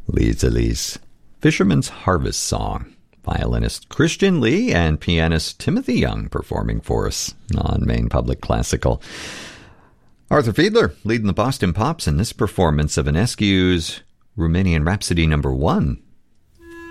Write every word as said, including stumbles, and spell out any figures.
Lise Elise, Fisherman's Harvest Song. Violinist Christian Lee and pianist Timothy Young performing for us on Maine Public Classical. Arthur Fiedler leading the Boston Pops in this performance of Enescu's Romanian Rhapsody number one.